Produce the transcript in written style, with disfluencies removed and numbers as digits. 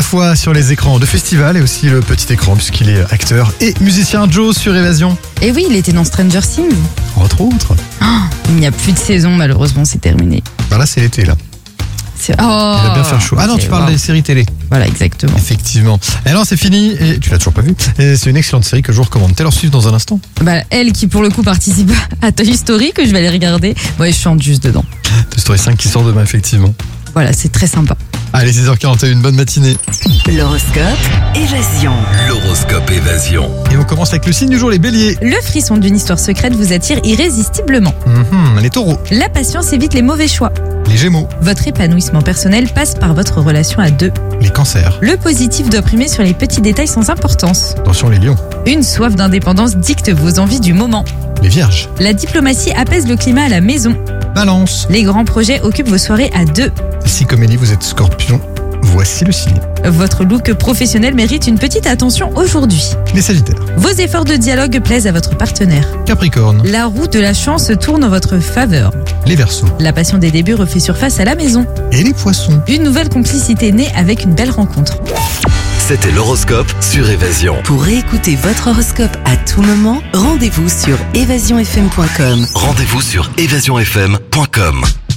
fois sur les écrans de festival et aussi le petit écran puisqu'il est acteur et musicien. Joe sur Évasion. Et oui, il était dans Stranger Things. Entre autres. Il n'y a plus de saison, malheureusement, c'est terminé. Bah là, c'est l'été, là. Oh, Il va bien faire chaud. Ah non, ok, tu parles wow. des séries télé. Voilà, exactement. Effectivement. Et non, c'est fini. Et tu l'as toujours pas vu. Et c'est une excellente série que je vous recommande. Taylor Swift dans un instant. Bah, elle qui, pour le coup, participe à Toy Story, que je vais aller regarder. Ouais, je chante juste dedans. Toy Story 5 qui sort demain, effectivement. Voilà, c'est très sympa. Allez, 6h41, bonne matinée. L'horoscope Évasion. L'horoscope Évasion. Et on commence avec le signe du jour, les béliers. Le frisson d'une histoire secrète vous attire irrésistiblement. Les taureaux. La patience évite les mauvais choix. Les gémeaux. Votre épanouissement personnel passe par votre relation à deux. Les cancers. Le positif doit primer sur les petits détails sans importance. Attention, les lions. Une soif d'indépendance dicte vos envies du moment. Les vierges. La diplomatie apaise le climat à la maison. Balance. Les grands projets occupent vos soirées à deux. Si comme Ellie, vous êtes scorpion, voici le signe. Votre look professionnel mérite une petite attention aujourd'hui. Les sagittaires. Vos efforts de dialogue plaisent à votre partenaire. Capricorne. La roue de la chance tourne en votre faveur. Les verseaux. La passion des débuts refait surface à la maison. Et les poissons. Une nouvelle complicité naît avec une belle rencontre. C'était l'horoscope sur Évasion. Pour réécouter votre horoscope à tout moment, rendez-vous sur évasionfm.com. Rendez-vous sur évasionfm.com.